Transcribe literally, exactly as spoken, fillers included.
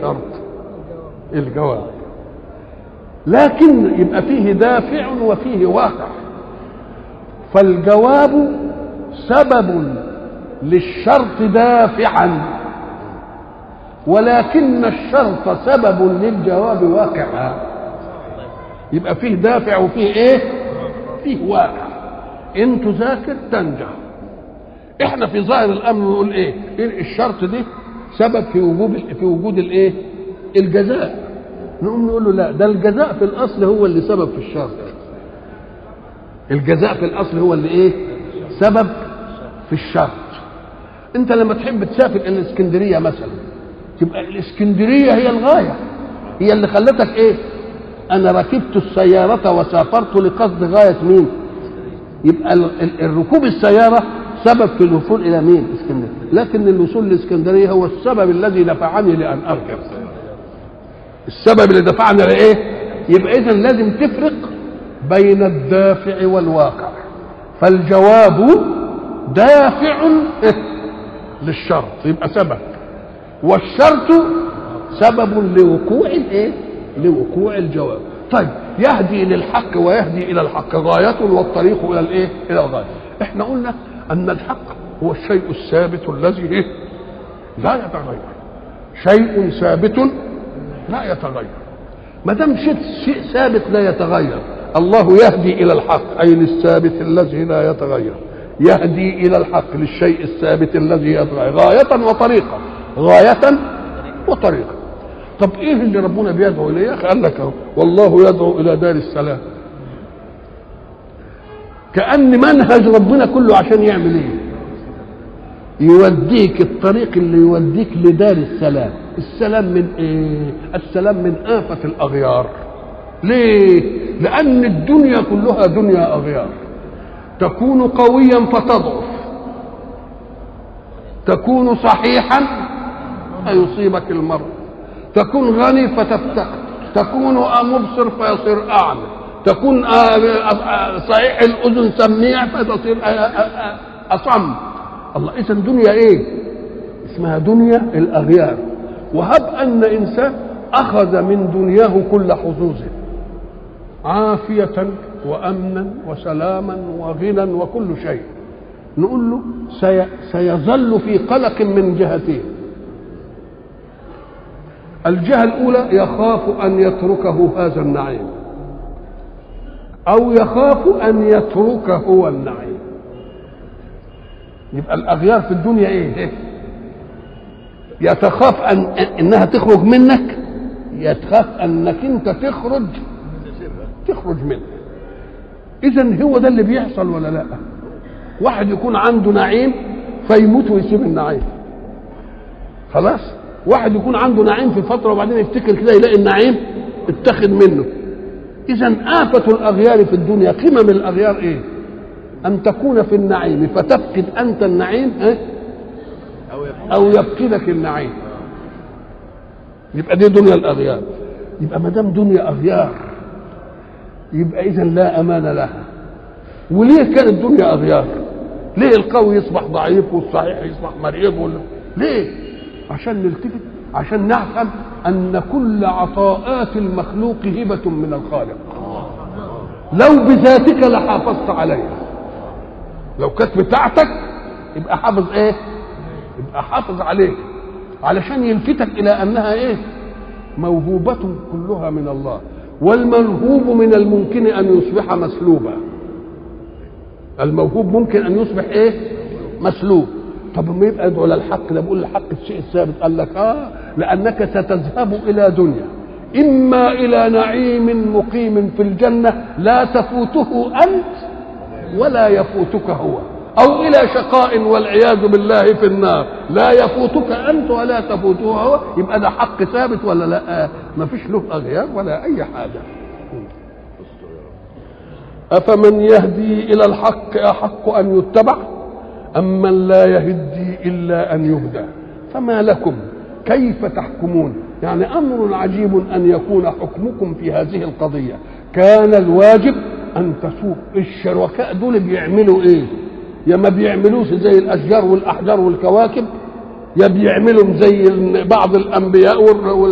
الشرط؟ الجواب. لكن يبقى فيه دافع وفيه واقع. فالجواب سبب للشرط دافعا، ولكن الشرط سبب للجواب واقعا. يبقى فيه دافع وفيه ايه؟ فيه واقع. ان تذاكر تنجح. احنا في ظاهر الامر نقول ايه؟ الشرط ده سبب في وجود في وجود الايه؟ الجزاء. نقوم نقول له لا، ده الجزاء في الاصل هو اللي سبب في الشرط. الجزاء في الاصل هو اللي ايه؟ سبب في الشرط. انت لما تحب تسافر الى الاسكندريه مثلا، تبقى الاسكندريه هي الغايه، هي اللي خلتك ايه؟ انا ركبت السياره وسافرت لقصد غايه مين؟ يبقى الركوب السياره سبب في الوصول الى مين؟ اسكندريه. لكن الوصول لاسكندريه هو السبب الذي دفعني لان اركب. السبب اللي دفعني لايه؟ يبقى اذا لازم تفرق بين الدافع والواقع. فالجواب دافع للشرط يبقى سبب، والشرط سبب لوقوع الايه؟ لوقوع الجواب. طيب يهدي للحق ويهدي الى الحق غاية، والطريق الى الايه؟ الى الغاية. احنا قلنا ان الحق هو الشيء الثابت الذي إيه؟ لا يتغير. شيء ثابت لا يتغير. ما دام شيء شيء ثابت لا يتغير، الله يهدي الى الحق اي للثابت الذي لا يتغير، يهدي الى الحق للشيء الثابت الذي يتغير غاية وطريقة، غاية وطريقة. طب ايه اللي ربنا بيدعو اليه؟ قال لك اهو والله يدعو الى دار السلام. كأن منهج ربنا كله عشان يعمل ايه؟ يوديك الطريق اللي يوديك لدار السلام. السلام من ايه؟ السلام من آفة الأغيار. ليه؟ لأن الدنيا كلها دنيا أغيار. تكون قويا فتضعف، تكون صحيحا فيصيبك المرض، تكون غني فتفتقر، تكون مبصر فيصير أعمى، تكون صحيح الأذن سميع فتصير أصم. الله، إذن دنيا إيه؟ اسمها دنيا الأغيار. وهب أن إنسان أخذ من دنياه كل حظوظه عافية وأمنا وسلاما وغنى وكل شيء، نقول له سي... سيظل في قلق من جهتين. الجهة الأولى يخاف أن يتركه هذا النعيم، أو يخاف أن يتركه هو النعيم. يبقى الأغيار في الدنيا إيه؟ يتخاف أن إنها تخرج منك، يتخاف أنك أنت تخرج تخرج منه. إذن هو ده اللي بيحصل ولا لا؟ واحد يكون عنده نعيم فيموت ويسيب النعيم، خلاص. واحد يكون عنده نعيم في فترة وبعدين يفتكر كده يلاقي النعيم اتخذ منه. إذن آفة الأغيار في الدنيا، قمم الأغيار إيه؟ أن تكون في النعيم فتفقد أنت النعيم إيه؟ أو يفقدك النعيم. يبقى دي دنيا الأغيار. يبقى ما دام دنيا أغيار يبقى إذن لا أمان لها. وليه كانت الدنيا أغيار؟ ليه القوي يصبح ضعيف والصحيح يصبح مريض ولا ليه؟ عشان نلتفت، عشان نعلم أن كل عطاءات المخلوق هبة من الخالق. لو بذاتك لحافظت عليها، لو كانت بتاعتك يبقى حافظ ايه؟ يبقى حافظ عليك، علشان يلفتك الى انها ايه؟ موهوبة كلها من الله. والموهوب من الممكن ان يصبح مسلوبا. الموهوب ممكن ان يصبح ايه؟ مسلوب. طب ما يبقى ادعو للحق، ده بقول الحق الشيء الثابت. قال لك اه لانك ستذهب الى دنيا، اما الى نعيم مقيم في الجنة لا تفوته انت ولا يفوتك هو، او الى شقاء والعياذ بالله في النار لا يفوتك انت ولا تفوته هو. يبقى ده حق ثابت ولا لا؟ ما فيش له اغيار ولا اي حاجه. افمن يهدي الى الحق احق ان يتبع ام من لا يهدي الا ان يهدى؟ فما لكم كيف تحكمون؟ يعني امر عجيب ان يكون حكمكم في هذه القضيه. كان الواجب ان تسوق. الشركاء دول بيعملوا ايه؟ يا ما بيعملوش زي الاشجار والاحجار والكواكب، يا بيعملوا زي بعض الانبياء